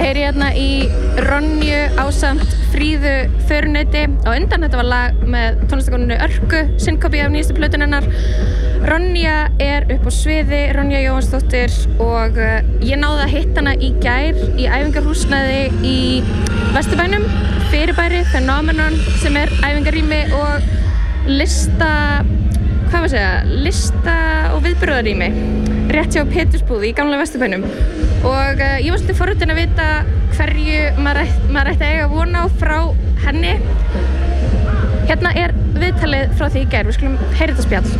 heyri hérna í Ronju ásamt Fríðu Föruneyti og undan þetta var lag með tónlistakonunni Örku, synkopi af nýjastu plötun hennar. Ronja upp á sviði, Ronja Jóhannsdóttir og ég náði að hitta hana í gær í æfingarhúsnæði í Vesturbænum, Fyrirbæri, Phenomenon sem æfingarrými og lista og viðburðarrými rétt hjá Pétursbúð í gamla Vesturbænum og ég var svolítið forvitin að vita hverju maður ætti að eiga von á frá henni. Hérna viðtalið frá því í gær, við skulum heyra þetta spjall.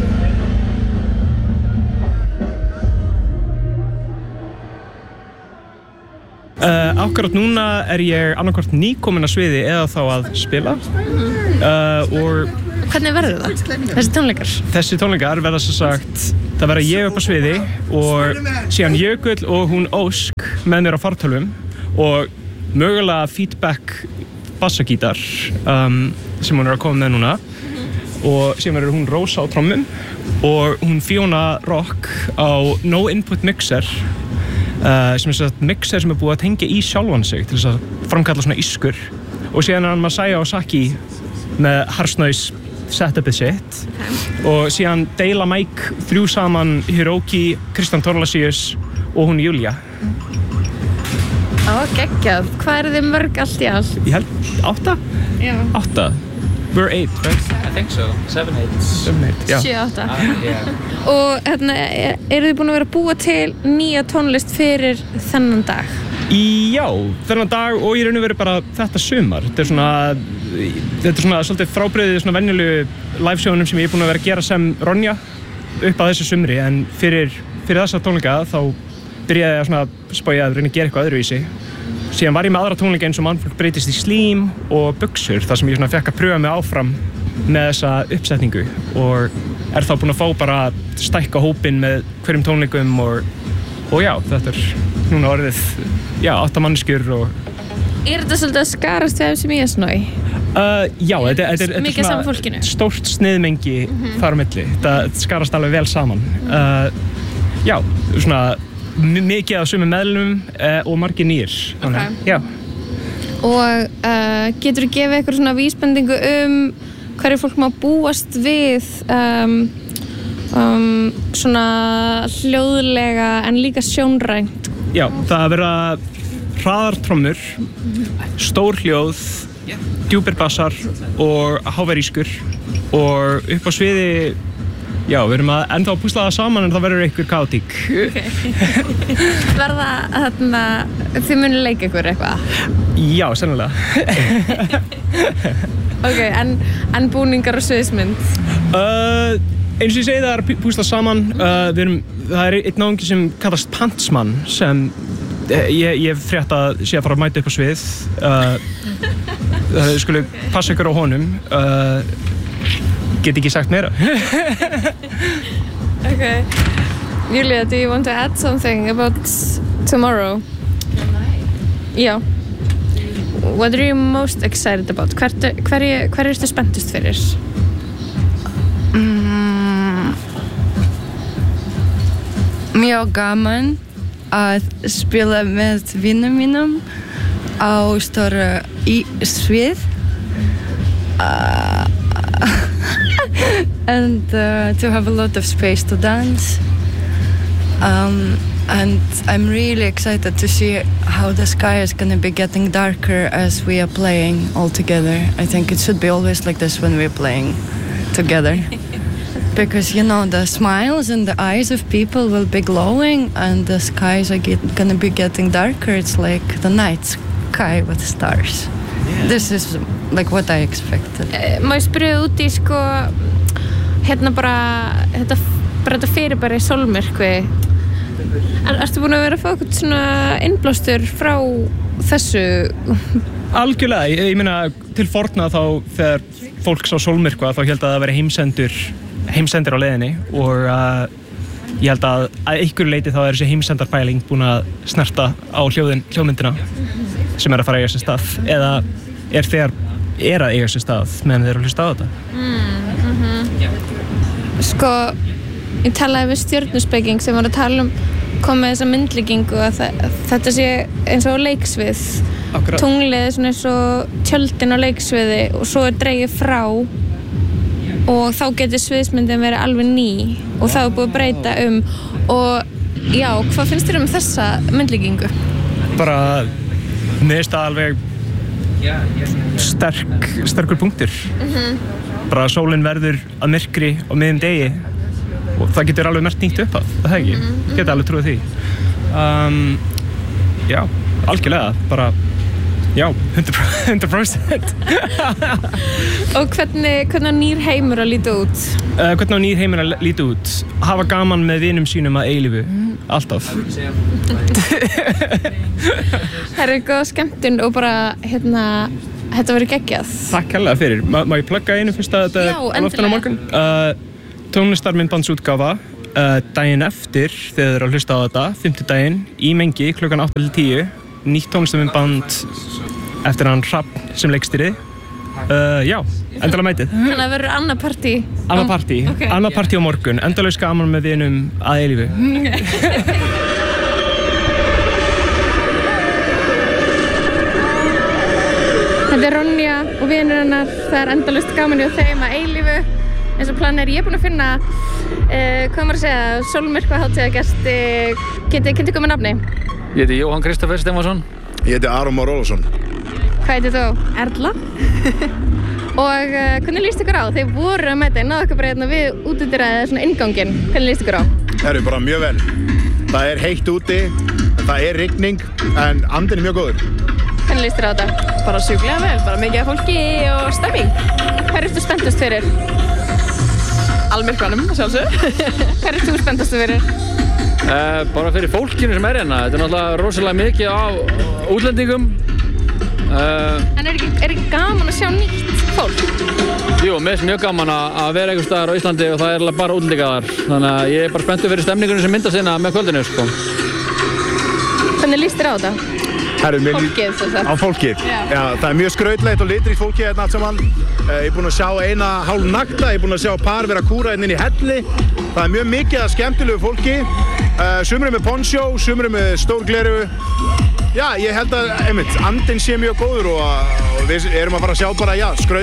Akkurat núna ég annarkvort nýkomin að sviði eða þá að spila og Hvernig verður það? Þessi tónleikar? Þessi tónleikar verða svo sagt, það verða ég upp á sviði og síðan Jökull og hún Ósk með mér á fartölvum og mögulega feedback bassagítar sem hún að koma með núna og síðan verður hún Rósa á trommum og hún Fiona Rock á No Input Mixer sem sagt mixer sem búið að tengja í sjálfan sig til þess að framkalla svona ískur og síðan hann Masaya og Saki með harsnæs setupið sitt og síðan deila Mike 3 saman Hiroki, Kristján Thorlacius og hún Júlia. Geggjað. Hvað þið mörg allt í allt? Ég held 8? Já. 8. We're 8, right? I think so. 7, 8. 7, 8, já. 7, 8. Yeah. Og hérna, eru þið búin að vera að búa til nýja tónlist fyrir þennan dag? Já, þennan dag og í raun og veru bara þetta sumar. Þetta er svona svolítið frábrigðið svona venjulegu livesjónum sem ég búin að vera að gera sem Ronja upp að þessu sumri en fyrir þessa tónleika þá byrjaði ég að spája að reyna að gera eitthvað öðruvísi. Síðan var ég með aðra tónleika eins og Mannfólk breytist í slím og buxur þar sem ég fekk að pröfa mig áfram með þessa uppsetningu og þá búin að fá bara stækka hópinn með hverjum tónleikum og já, þetta núna orðið 8 manneskjur og Þetta svolítið að skarast við sem ég snói? Já, þetta er mikið saman fólkinu? Stórt sniðmengi þar á milli. Þetta skarast alveg vel saman. Já, svona mikið af sumum meðlumum og margir nýr. Okay. Já. Og geturðu gefið eitthvað svona vísbendingu hverju fólk má búast við svona hljóðlega en líka sjónrænt? Já, það verða hraðar trommur, stór hljóð, djúpir bassar og háværískur og upp á sviði já, við erum að enda að púsla það saman en það verður einhver kaotík. Verða þið munu leika ykkur eitthvað? Já, sennilega. Ok, en búningar og sviðsmynd? Eins og ég segi það er púsla saman. Það er einn náungi sem kallast Pantsmann sem ég frétt að sé að fara að mæta upp á svið. Það skulle passa ykkur á honum. Get ekki sagt meira. Okay. Julia, do you want to add something about tomorrow? Yeah. What are you most excited about? Hver ertu spenntust fyrir? Mjög gaman að spila með vinum mínum á stóra svið and to have a lot of space to dance and I'm really excited to see how the sky is going to be getting darker as we are playing all together. I think it should be always like this when we're playing together. Because, the smiles in the eyes of people will be glowing and the skies are going to be getting darker. It's like the night sky with stars. Yeah. This is like what I expected. Má ég spyrja út í þetta fyrirbæri sólmyrkvi. Ertu búin að vera að fá eitthvað svona innblástur frá þessu? Algjörlega, ég meina til forna þá þegar fólk sá sólmyrkva þá held að það veri heimsendir á leiðinni og ég held að einhverju leyti þá þessi heimsendarpæling búin að snerta á hljóðmyndina sem að fara að eiga sér stað eða þegar að eiga sér stað meðan þeir eru að hlusta á þetta. Ég talaði við stjörnuspeking sem var að tala kom með þessa myndlíkingu að þetta sé eins og leiksvið. Akkurat. Tunglið er svona eins og tjöldin á leiksviði og svo er dregið frá og þá getur sviðsmyndin verið alveg ný og þá er búið að breyta og já, hvað finnst þér þessa myndlíkingu? Bara mér finnst það alveg sterkur punktur. Bara sólin verður að myrkri á miðjum degi og það getur alveg merkt nýtt upp að það ekki, getur alveg trúið því. Já, algjörlega, bara já, 100%. Og hvernig á nýr heimur að líta út? Hvernig á nýr heimur að líta út? Hafa gaman með vinum sínum að eilífu, alltaf. Það er góð skemmtun og bara, þetta verður geggjað. Takk hérlega fyrir. Má ég plugga einu fyrst að þetta er aftan á morgun? Tónlistarmyndbandsútgáfa daginn eftir þegar þið eru að hlusta á þetta, 5. daginn, í Mengi klukkan 8-10. Nýtt tónlistarmyndband eftir hann Hrafn sem leikstýri. Já, endalega mætið. Þannig að það verður annað partí. Annað partí, okay, annað partí á morgun. Endalaus gaman með vinum að eilífu. Þetta er Ronja og vinur hennar. Það er endalaust gaman hjá þeim að eilífu. Eins og plan ég er búin að finna, hvað maður að segja, sólmyrkvahátíðargesti. Kynntu ykkur með nafni? Ég heiti Jóhann Kristoffer Stefánsson. Ég heiti Aron Már Ólafsson. Hvað heitir þú? Erla. Og hvernig líst ykkur á? Þeir voru að mæta, náðu ykkur bara hérna við útidyrað eða svona innganginn. Hvernig líst ykkur á? Það eru bara mjög vel. Það er heitt úti, það er rigning, en andinn er mjög góður. Hvernig líst þér á þetta? Bara sjúklega vel, bara mikið af fólki og stemming. Hvað ertu spenntast fyrir? Almyrkvanum, sjálfsög. Hvað ertu þú spenntast fyrir? Bara fyrir fólkinu sem er hérna. Þetta er náttúrulega rosalega mikið á útlendingum. En er ekki gaman að sjá nýtt fólk? Jú, mér finnst mjög gaman að vera einhvers staðar á Íslandi og það er bara útlendingar þar. Þannig að ég er bara spenntur fyrir stemningunum sem myndast hérna með kvöldinu, sko. Hvernig líst þér á þetta? Fólkið, svo sagt. Á fólkið. Já, það er mjög skrautlegt og litríkt fólkið hérna allt saman. Ég er búinn að sjá eina hálfnakta, ég er búinn að sjá par vera að kúra inn í helli. Það er mjög mikið af skemmtilegu fólki. Sumir með ponchó, sumir með stór gleru. Já, ég held að, andinn sé mjög góður og við erum að fara að sjá bara,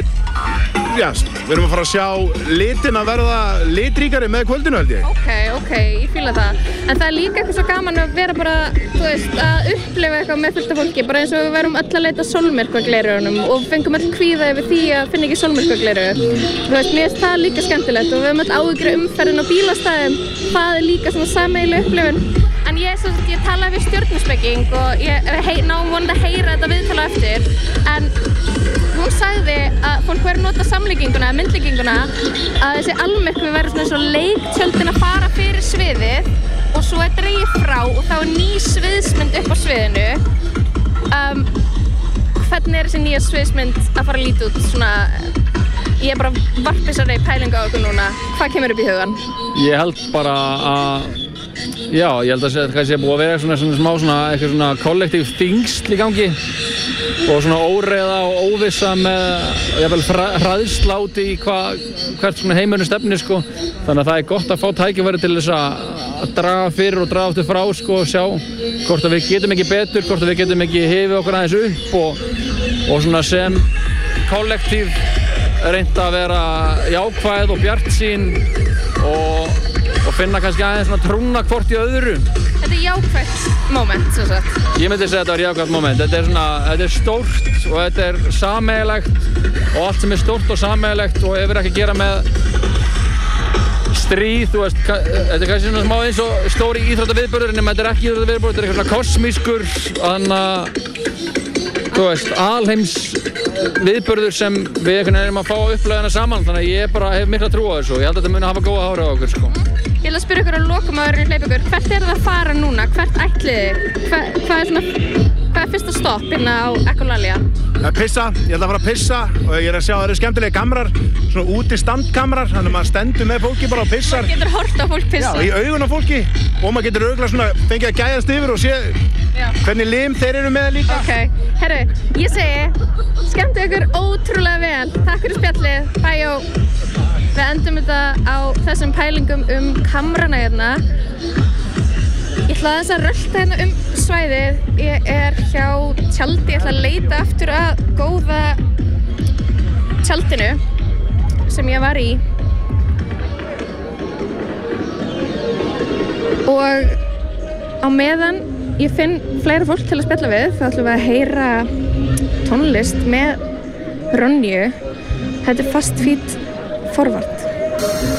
við erum að fara að sjá litin að verða litríkari með kvöldinu, held ég. Ok, ég fíla það. En það er líka eitthvað svo gaman að vera bara, að upplifa eitthvað með fullt af fólki, bara eins og við verum öll að leita sólmyrkvaglerunum og fengum öll kvíða yfir því að finna ekki sólmyrkvagleru. Mér finnst það líka skemmtilegt og við höfum öll áhyggjur umferðin á bílastæðum. Það er líka svona sameiginleg upplifun. En ég talaði við stjörnuspeking og ég náum vonandi að heyra þetta viðtala eftir. En hún sagði að fólk verður að nota samlíkinguna, myndlíkinguna, að þessi almyrkvi verður svona eins og leiktjöldin að fara fyrir sviðið og svo er dregið frá og þá er ný sviðsmynd upp á sviðinu. Hvernig er þessi nýja sviðsmynd að fara að líta út? Svona, ég er bara varpisari pælingu á okkur núna. Hvað kemur upp í hugan? Ég held bara að ég held að það sé búið að vera svona smá eitthvað svona kollektív þyngsl í gangi og svona óreiða og óvissa með jafnvel hræðsla út í hvert svona heimurinn stefnir, sko. Þannig að það er gott að fá tækifæri til þess að draga fyrir og draga aftur frá, sko, og sjá hvort að við getum ekki betur, hvort að við getum ekki hefið okkur aðeins upp og svona sem kollektív reynda að vera jákvæð og bjartsýn og finna kannski aðeins svona trúna hvort í öðru. Þetta er jákvætt moment, svo sagt. Ég myndi segja að þetta var jákvætt moment. Þetta er stórt og þetta er sameiginlegt og allt sem er stórt og sameiginlegt og hefur ekki að gera með stríð, þú veist, þetta er kannski svona smá eins og stóri íþróttaviðburður, en þetta er ekki íþróttaviðburður, þetta er eitthvað svona kosmískur, þú veist, alheims viðburður sem við erum að fá að upplega hana saman, þannig að ég bara hef mikla trú á þessu og ég held að þetta muni hafa góða áhrif á okkur, sko. Ég ætla að spyrja ykkur að lokum áður en hleypa ykkur, hvert er það að fara núna? Hvert ætlið þið? Hvað er fyrsta stopp hérna á Ekolalia? Pissa, ég ætla að fara að pissa og ég er að sjá að það eru skemmtilega kamrar, svona úti standkamrar, þannig að maður stendur með fólki bara og pissar. Maður getur hort á fólk pissa. Já, í augun á fólki og maður getur örugglega svona fengið að gæjast yfir og sé hvernig lim þeir eru með líka. Ok, herru, ég segi, skemmtu ykkur ótrúlega vel. Takk fyrir spjallið, bæjó. Við endum þetta á þessum pælingum kamrana hérna. Ég ætla aðeins að rölta hérna svæðið. Ég hjá tjaldi, ég ætla að leita aftur að góða tjaldinu sem ég var í. Og á meðan ég finn fleira fólk til að spjalla við, þá ætlum við að heyra tónlist með Ronju. Þetta Fast Feet Forward.